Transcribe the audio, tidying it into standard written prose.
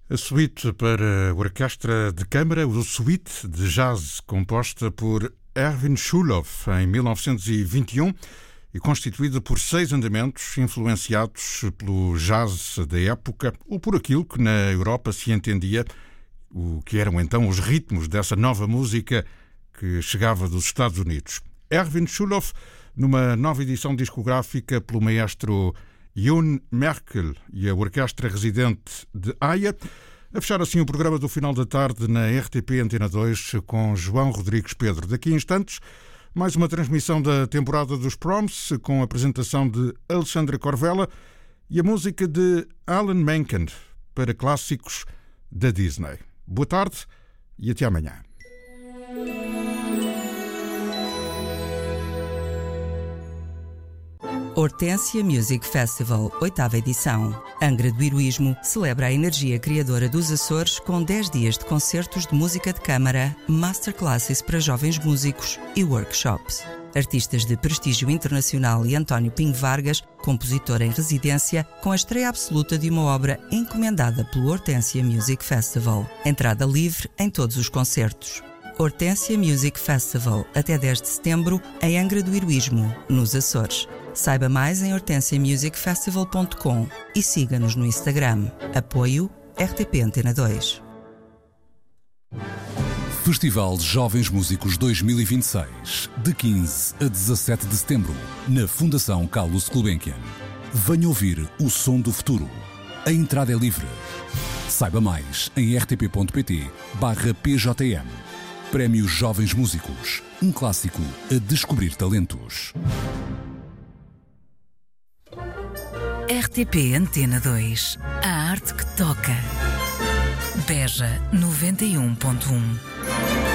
A suíte para orquestra de câmara, o Suite de Jazz, composta por Erwin Schulhoff em 1921 e constituída por 6 andamentos influenciados pelo jazz da época ou por aquilo que na Europa se entendia o que eram então os ritmos dessa nova música que chegava dos Estados Unidos. Erwin Schulhoff, numa nova edição discográfica pelo maestro Jon Merkel e a orquestra residente de Haia, a fechar assim o programa do final da tarde na RTP Antena 2 com João Rodrigues Pedro. Daqui a instantes, mais uma transmissão da temporada dos Proms com a apresentação de Alexandra Corvella e a música de Alan Menken para clássicos da Disney. Boa tarde e até amanhã. Hortência Music Festival, 8ª edição. Angra do Heroísmo celebra a energia criadora dos Açores com 10 dias de concertos de música de câmara, masterclasses para jovens músicos e workshops. Artistas de prestígio internacional e António Pinho Vargas, compositor em residência, com a estreia absoluta de uma obra encomendada pelo Hortência Music Festival. Entrada livre em todos os concertos. Hortência Music Festival, até 10 de setembro, em Angra do Heroísmo, nos Açores. Saiba mais em hortensiamusicfestival.com e siga-nos no Instagram. Apoio RTP Antena 2. Festival de Jovens Músicos 2026, de 15 a 17 de setembro, na Fundação Carlos Gulbenkian. Venha ouvir o som do futuro. A entrada é livre. Saiba mais em rtp.pt/PJM. Prémio Jovens Músicos, um clássico a descobrir talentos. RTP Antena 2, a arte que toca. Beja 91.1.